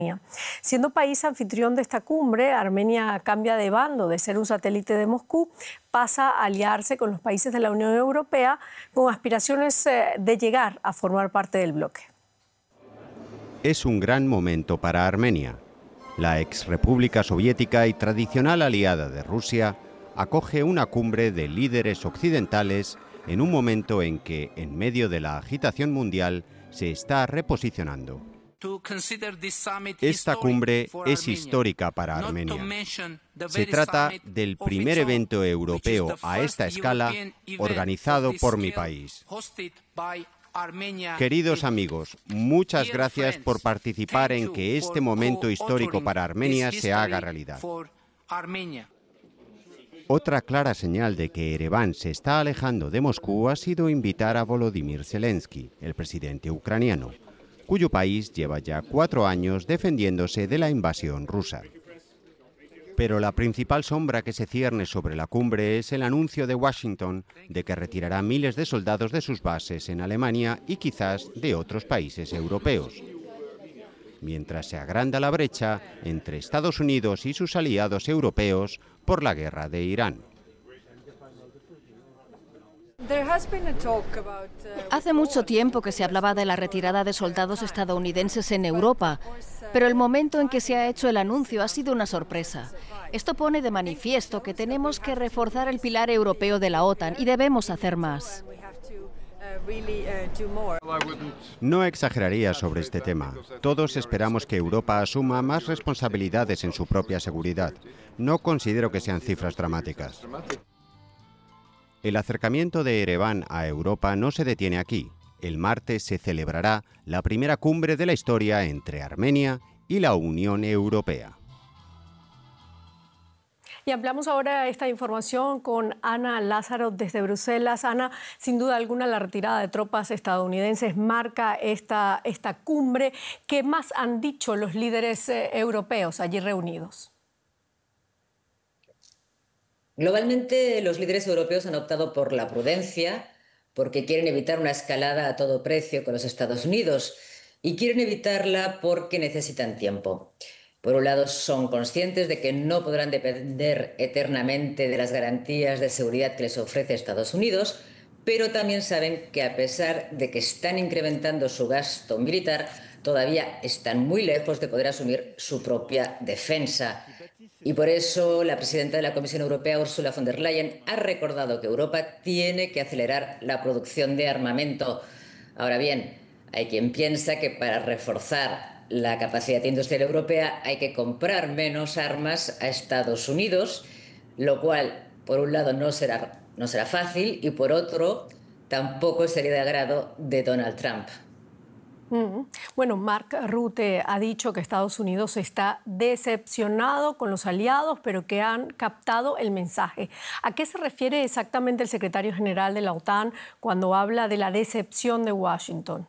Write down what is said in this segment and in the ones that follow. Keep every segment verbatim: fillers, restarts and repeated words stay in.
Siendo país anfitrión de esta cumbre, Armenia cambia de bando de ser un satélite de Moscú, pasa a aliarse con los países de la Unión Europea con aspiraciones de llegar a formar parte del bloque. Es un gran momento para Armenia. La exrepública soviética y tradicional aliada de Rusia acoge una cumbre de líderes occidentales en un momento en que, en medio de la agitación mundial, se está reposicionando. Esta cumbre es histórica para Armenia. Se trata del primer evento europeo a esta escala organizado por mi país. Queridos amigos, muchas gracias por participar en que este momento histórico para Armenia se haga realidad. Otra clara señal de que Ereván se está alejando de Moscú ha sido invitar a Volodymyr Zelensky, el presidente ucraniano, cuyo país lleva ya cuatro años defendiéndose de la invasión rusa. Pero la principal sombra que se cierne sobre la cumbre es el anuncio de Washington de que retirará miles de soldados de sus bases en Alemania y quizás de otros países europeos, mientras se agranda la brecha entre Estados Unidos y sus aliados europeos por la guerra de Irán. Hace mucho tiempo que se hablaba de la retirada de soldados estadounidenses en Europa, pero el momento en que se ha hecho el anuncio ha sido una sorpresa. Esto pone de manifiesto que tenemos que reforzar el pilar europeo de la OTAN y debemos hacer más. No exageraría sobre este tema. Todos esperamos que Europa asuma más responsabilidades en su propia seguridad. No considero que sean cifras dramáticas. El acercamiento de Ereván a Europa no se detiene aquí. El martes se celebrará la primera cumbre de la historia entre Armenia y la Unión Europea. Y ampliamos ahora esta información con Ana Lázaro desde Bruselas. Ana, sin duda alguna la retirada de tropas estadounidenses marca esta, esta cumbre. ¿Qué más han dicho los líderes eh, europeos allí reunidos? Globalmente, los líderes europeos han optado por la prudencia porque quieren evitar una escalada a todo precio con los Estados Unidos y quieren evitarla porque necesitan tiempo. Por un lado, son conscientes de que no podrán depender eternamente de las garantías de seguridad que les ofrece Estados Unidos, pero también saben que a pesar de que están incrementando su gasto militar, todavía están muy lejos de poder asumir su propia defensa. Y por eso la presidenta de la Comisión Europea, Ursula von der Leyen, ha recordado que Europa tiene que acelerar la producción de armamento. Ahora bien, hay quien piensa que para reforzar la capacidad industrial europea hay que comprar menos armas a Estados Unidos, lo cual, por un lado, no será, no será fácil y, por otro, tampoco sería de agrado de Donald Trump. Mm. Bueno, Mark Rutte ha dicho que Estados Unidos está decepcionado con los aliados, pero que han captado el mensaje. ¿A qué se refiere exactamente el secretario general de la OTAN cuando habla de la decepción de Washington?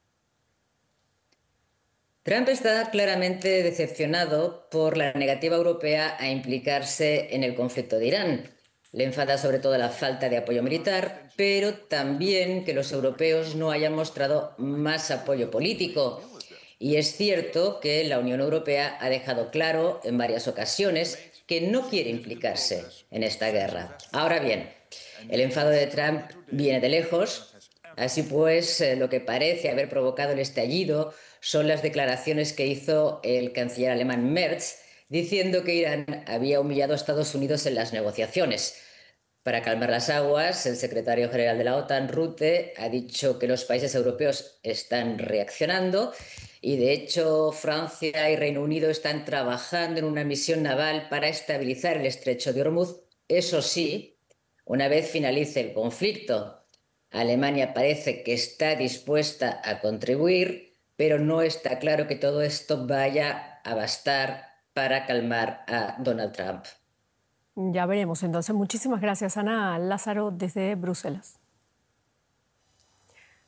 Trump está claramente decepcionado por la negativa europea a implicarse en el conflicto de Irán. Le enfada sobre todo la falta de apoyo militar, pero también que los europeos no hayan mostrado más apoyo político. Y es cierto que la Unión Europea ha dejado claro en varias ocasiones que no quiere implicarse en esta guerra. Ahora bien, el enfado de Trump viene de lejos. Así pues, lo que parece haber provocado el estallido son las declaraciones que hizo el canciller alemán Merz, diciendo que Irán había humillado a Estados Unidos en las negociaciones. Para calmar las aguas, el secretario general de la OTAN, Rutte, ha dicho que los países europeos están reaccionando y, de hecho, Francia y Reino Unido están trabajando en una misión naval para estabilizar el estrecho de Hormuz. Eso sí, una vez finalice el conflicto. Alemania parece que está dispuesta a contribuir, pero no está claro que todo esto vaya a bastar para calmar a Donald Trump. Ya veremos entonces. Muchísimas gracias, Ana Lázaro, desde Bruselas.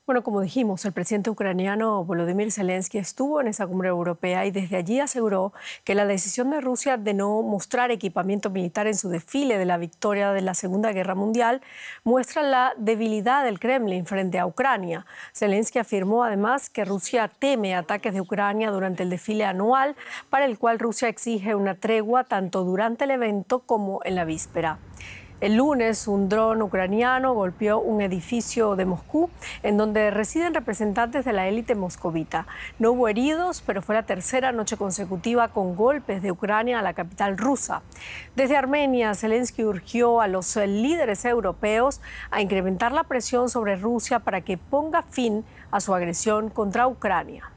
Bueno, como dijimos, el presidente ucraniano Volodymyr Zelensky estuvo en esa cumbre europea y desde allí aseguró que la decisión de Rusia de no mostrar equipamiento militar en su desfile de la victoria de la Segunda Guerra Mundial muestra la debilidad del Kremlin frente a Ucrania. Zelensky afirmó además que Rusia teme ataques de Ucrania durante el desfile anual, para el cual Rusia exige una tregua tanto durante el evento como en la víspera. El lunes, un dron ucraniano golpeó un edificio de Moscú en donde residen representantes de la élite moscovita. No hubo heridos, pero fue la tercera noche consecutiva con golpes de Ucrania a la capital rusa. Desde Armenia, Zelensky urgió a los líderes europeos a incrementar la presión sobre Rusia para que ponga fin a su agresión contra Ucrania.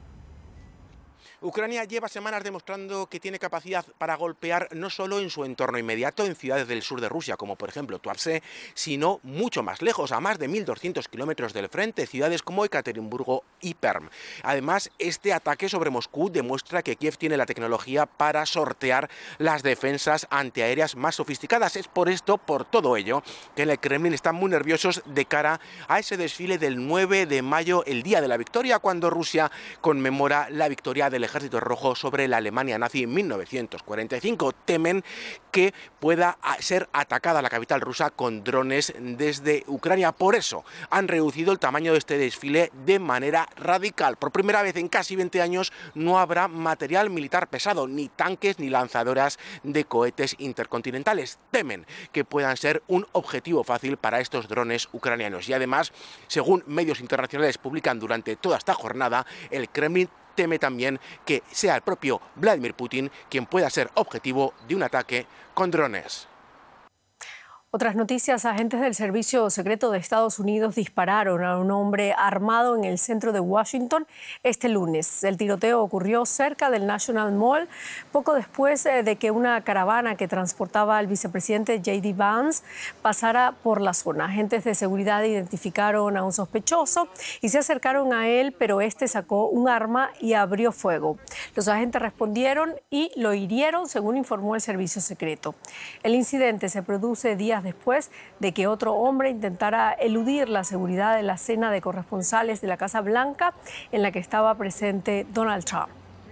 Ucrania lleva semanas demostrando que tiene capacidad para golpear no solo en su entorno inmediato, en ciudades del sur de Rusia, como por ejemplo Tuapse, sino mucho más lejos, a más de mil doscientos kilómetros del frente, ciudades como Ekaterimburgo y Perm. Además, este ataque sobre Moscú demuestra que Kiev tiene la tecnología para sortear las defensas antiaéreas más sofisticadas. Es por esto, por todo ello, que en el Kremlin están muy nerviosos de cara a ese desfile del nueve de mayo, el día de la victoria, cuando Rusia conmemora la victoria del Ejército Rojo sobre la Alemania nazi en mil novecientos cuarenta y cinco. Temen que pueda ser atacada la capital rusa con drones desde Ucrania. Por eso han reducido el tamaño de este desfile de manera radical. Por primera vez en casi veinte años no habrá material militar pesado, ni tanques ni lanzadoras de cohetes intercontinentales. Temen que puedan ser un objetivo fácil para estos drones ucranianos. Y además, según medios internacionales publican durante toda esta jornada, el Kremlin teme también que sea el propio Vladimir Putin quien pueda ser objetivo de un ataque con drones. Otras noticias: agentes del Servicio Secreto de Estados Unidos dispararon a un hombre armado en el centro de Washington este lunes. El tiroteo ocurrió cerca del National Mall, poco después de que una caravana que transportaba al vicepresidente J D Vance pasara por la zona. Agentes de seguridad identificaron a un sospechoso y se acercaron a él, pero este sacó un arma y abrió fuego. Los agentes respondieron y lo hirieron, según informó el Servicio Secreto. El incidente se produce días después de que otro hombre intentara eludir la seguridad de la cena de corresponsales de la Casa Blanca en la que estaba presente Donald Trump.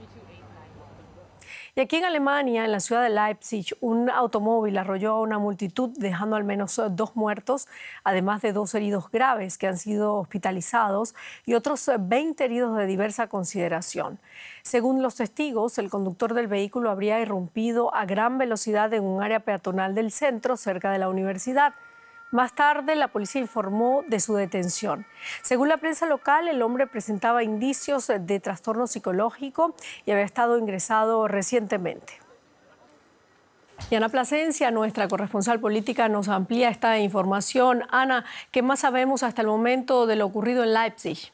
Y aquí en Alemania, en la ciudad de Leipzig, un automóvil arrolló a una multitud, dejando al menos dos muertos, además de dos heridos graves que han sido hospitalizados y otros veinte heridos de diversa consideración. Según los testigos, el conductor del vehículo habría irrumpido a gran velocidad en un área peatonal del centro, cerca de la universidad. Más tarde, la policía informó de su detención. Según la prensa local, el hombre presentaba indicios de trastorno psicológico y había estado ingresado recientemente. Y Ana Plasencia, nuestra corresponsal política, nos amplía esta información. Ana, ¿qué más sabemos hasta el momento de lo ocurrido en Leipzig?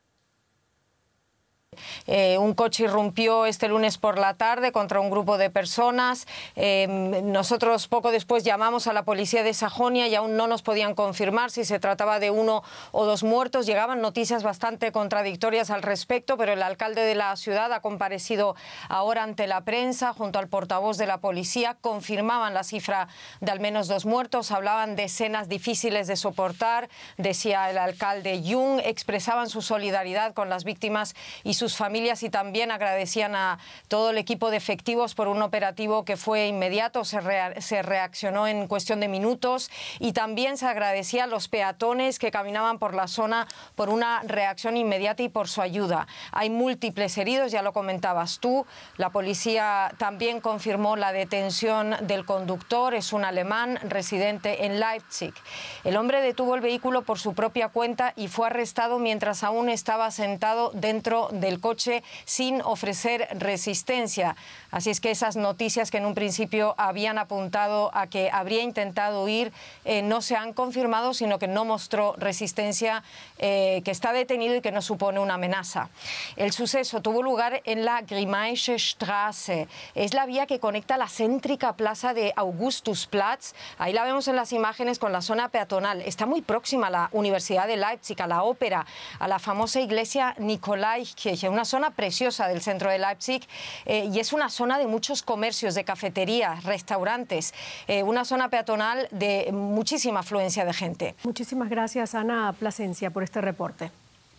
Eh, un coche irrumpió este lunes por la tarde contra un grupo de personas. Eh, nosotros poco después llamamos a la policía de Sajonia y aún no nos podían confirmar si se trataba de uno o dos muertos. Llegaban noticias bastante contradictorias al respecto, pero el alcalde de la ciudad ha comparecido ahora ante la prensa junto al portavoz de la policía. Confirmaban la cifra de al menos dos muertos, hablaban de escenas difíciles de soportar, decía el alcalde Jung, expresaban su solidaridad con las víctimas y sus familias y también agradecían a todo el equipo de efectivos por un operativo que fue inmediato, se, rea se reaccionó en cuestión de minutos, y también se agradecía a los peatones que caminaban por la zona por una reacción inmediata y por su ayuda. Hay múltiples heridos, ya lo comentabas tú. La policía también confirmó la detención del conductor, es un alemán residente en Leipzig. El hombre detuvo el vehículo por su propia cuenta y fue arrestado mientras aún estaba sentado dentro del coche sin ofrecer resistencia. Así es que esas noticias que en un principio habían apuntado a que habría intentado huir eh, no se han confirmado, sino que no mostró resistencia, eh, que está detenido y que no supone una amenaza. El suceso tuvo lugar en la Grimmaische Straße. Es la vía que conecta la céntrica plaza de Augustusplatz. Ahí la vemos en las imágenes con la zona peatonal. Está muy próxima a la Universidad de Leipzig, a la ópera, a la famosa iglesia Nikolaikirche, una zona preciosa del centro de Leipzig, eh, y es una zona de muchos comercios, de cafeterías, restaurantes, eh, una zona peatonal de muchísima afluencia de gente. Muchísimas gracias, Ana Plasencia, por este reporte.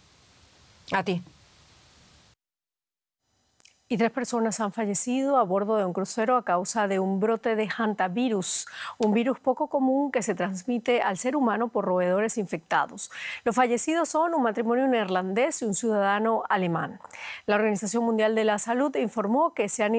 A ti. Y tres personas han fallecido a bordo de un crucero a causa de un brote de hantavirus, un virus poco común que se transmite al ser humano por roedores infectados. Los fallecidos son un matrimonio neerlandés y un ciudadano alemán. La Organización Mundial de la Salud informó que se han